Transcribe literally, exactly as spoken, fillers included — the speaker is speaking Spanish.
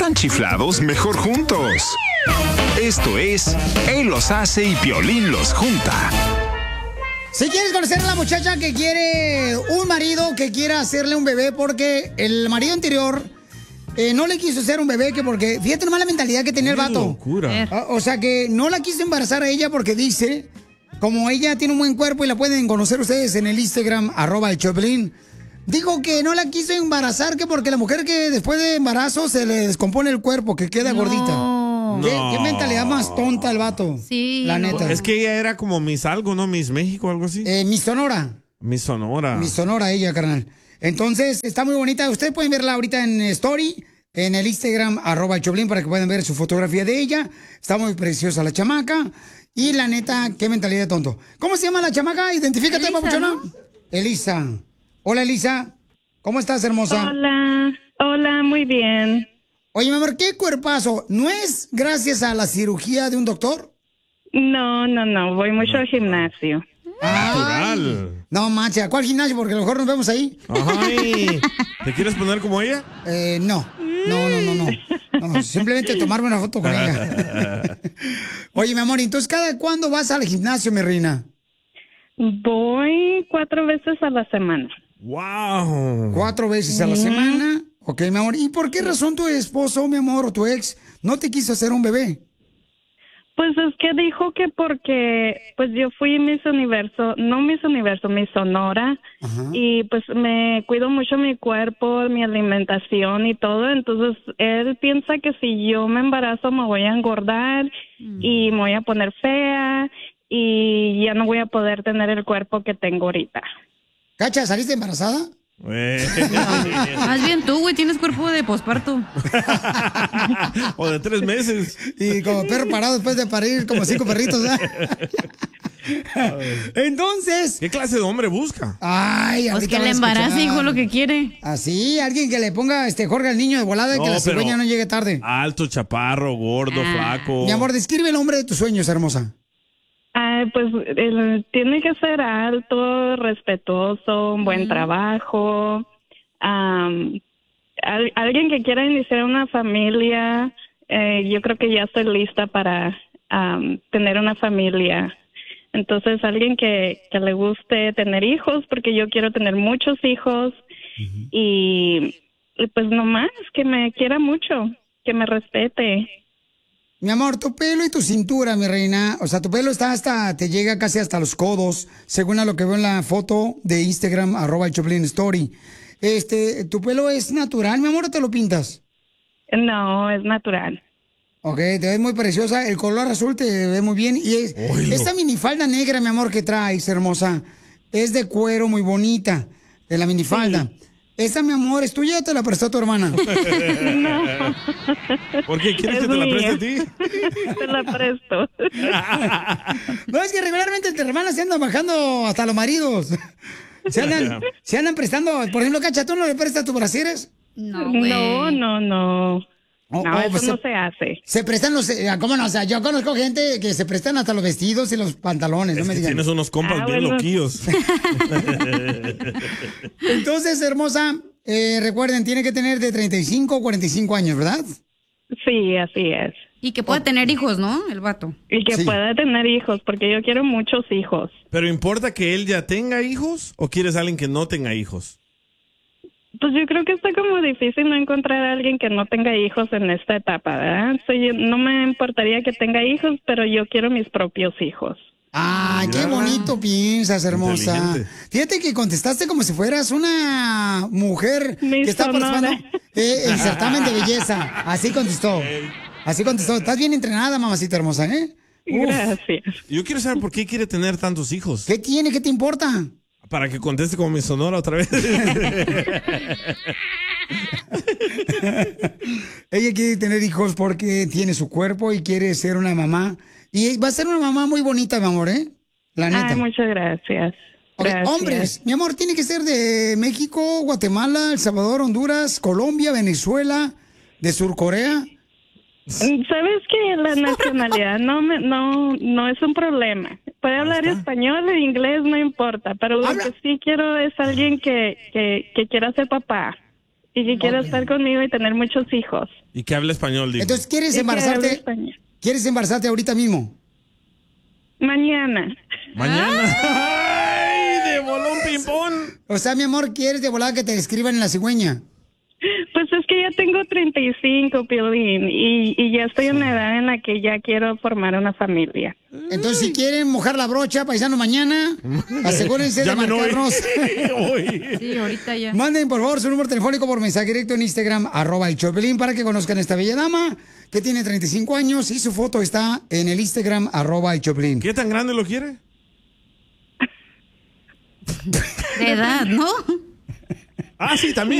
están chiflados, mejor juntos. Esto es Él los hace y Piolín los junta. Si quieres conocer a la muchacha que quiere un marido que quiera hacerle un bebé porque el marido anterior eh, no le quiso hacer un bebé, que porque, fíjate nomás la mentalidad que tenía el vato. Locura. O, o sea que no la quiso embarazar a ella porque dice, como ella tiene un buen cuerpo y la pueden conocer ustedes en el Instagram, arroba el Choplin, dijo que no la quiso embarazar que porque la mujer que después de embarazo se le descompone el cuerpo, que queda No. gordita. ¿Qué, No. qué mentalidad más tonta el vato? Sí, la no. neta. Es que ella era como Miss algo, ¿no? Miss México, algo así. Eh, Miss Sonora. Miss Sonora. Miss Sonora ella, carnal. Entonces, está muy bonita. Ustedes pueden verla ahorita en Story, en el Instagram, arroba el Choplin, para que puedan ver su fotografía de ella. Está muy preciosa la chamaca. Y la neta, qué mentalidad de tonto. ¿Cómo se llama la chamaca? Identifícate, Elisa, papuchona. ¿no? Elisa. Hola, Elisa. ¿Cómo estás, hermosa? Hola, hola, muy bien. Oye, mi amor, ¿qué cuerpazo? ¿No es gracias a la cirugía de un doctor? No, no, no, voy mucho al gimnasio. Natural. No, mancha, ¿cuál gimnasio? Porque a lo mejor nos vemos ahí. Ay, ¿te quieres poner como ella? Eh, no, no, no, no, no. No, simplemente tomarme una foto con ella. Oye, mi amor, entonces, ¿cada cuándo vas al gimnasio, mi reina? Voy cuatro veces a la semana. Wow. Cuatro veces a la semana. Ok, mi amor. ¿Y por qué razón tu esposo, mi amor, o tu ex, no te quiso hacer un bebé? Pues es que dijo que porque pues yo fui Miss Universo, no Miss Universo, Miss Sonora, Ajá. y pues me cuido mucho mi cuerpo, mi alimentación y todo, entonces él piensa que si yo me embarazo me voy a engordar y me voy a poner fea y ya no voy a poder tener el cuerpo que tengo ahorita. Cacha, ¿saliste embarazada? Eh. Más bien tú, güey, tienes cuerpo de posparto. O de tres meses. Y como perro parado después de parir, como cinco perritos, ¿eh? Entonces... ¿Qué clase de hombre busca? Ay, Pues ahorita que le vas a embarace, escuchar. hijo, lo que quiere. Así, alguien que le ponga este Jorge al niño de volada y No, que la pero- cigüeña no llegue tarde. Alto, chaparro, gordo, Ah. flaco. Mi amor, describe el hombre de tus sueños, hermosa. Ah, pues él tiene que ser alto, respetuoso, un buen trabajo, am, al- alguien que quiera iniciar una familia. Eh, yo creo que ya estoy lista para am, tener una familia. Entonces, alguien que, que le guste tener hijos, porque yo quiero tener muchos hijos y, y pues nomás que me quiera mucho, que me respete. Mi amor, tu pelo y tu cintura, mi reina. O sea, tu pelo está hasta, te llega casi hasta los codos, según a lo que veo en la foto de Instagram, arroba el Choplin Story. Este, ¿tu pelo es natural, mi amor, o te lo pintas? No, es natural. Ok, te ves muy preciosa. El color azul te ve muy bien. Y es, Oilo. esta minifalda negra, mi amor, que traes, hermosa, es de cuero muy bonita, de la minifalda. Esta, mi amor, ¿es tuya o te la prestó tu hermana? No. ¿Por qué? ¿Quieres Es que te la mía. preste a ti? Te la presto. No, es que regularmente entre hermanas se andan bajando hasta los maridos. Se andan, se andan prestando. Por ejemplo, Cacha, ¿tú no le prestas tus brasieres? No, güey. No, no, no. Oh, No, oh, eso pues no se- se hace. Se prestan los... eh, ¿Cómo no? O sea, yo conozco gente que se prestan hasta los vestidos y los pantalones. No Es me que digan. tienes unos compas Ah, bien bueno. loquillos. Entonces, hermosa, eh, recuerden, tiene que tener de treinta y cinco o cuarenta y cinco años, ¿verdad? Sí, así es. Y que pueda tener hijos, ¿no? El vato. Y que Sí. pueda tener hijos, porque yo quiero muchos hijos. ¿Pero importa que él ya tenga hijos o quieres a alguien que no tenga hijos? Pues yo creo que está como difícil no encontrar a alguien que no tenga hijos en esta etapa, ¿verdad? So, yo- no me importaría que tenga hijos, pero yo quiero mis propios hijos. Ay, qué Mira. bonito piensas, hermosa. Inteligente. Fíjate que contestaste como si fueras una mujer Mi que está Sonora. participando eh, en certamen de belleza. Así contestó. Así contestó. Estás bien entrenada, mamacita hermosa, ¿eh? Uf. Gracias. Yo quiero saber por qué quiere tener tantos hijos. ¿Qué tiene? ¿Qué te importa? Para que conteste como mi Sonora otra vez. Ella quiere tener hijos porque tiene su cuerpo y quiere ser una mamá. Y va a ser una mamá muy bonita, mi amor, ¿eh? La neta. Ay, muchas gracias. Ok, Gracias. hombres, mi amor, tiene que ser de México, Guatemala, El Salvador, Honduras, Colombia, Venezuela, de Surcorea. ¿Sabes que la nacionalidad no me, no no es un problema? Puede hablar español o inglés, no importa, pero lo Habla. que sí quiero es alguien que, que, que quiera ser papá. y que quiere Ok. estar conmigo y tener muchos hijos. Y que hable español, digo. Entonces, ¿quieres Y que hable embarazarte? español. ¿Quieres embarazarte ahorita mismo? Mañana. Mañana. ¡Ay! De bolón ping-pong. O sea, mi amor, ¿quieres de volada que te escriban en la cigüeña? Pues es que ya tengo treinta y cinco, Piolín, y, y ya estoy en una edad en la que ya quiero formar una familia. Entonces, si quieren mojar la brocha, paisano, mañana, asegúrense de Llamen hoy. marcarnos. Hoy. Sí, ahorita ya. Manden, por favor, su número telefónico por mensaje directo en Instagram, arroba el Choplin, para que conozcan a esta bella dama que tiene treinta y cinco años y su foto está en el Instagram, arroba el Choplin. ¿Qué tan grande lo quiere? De edad, ¿no? Ah, sí, también.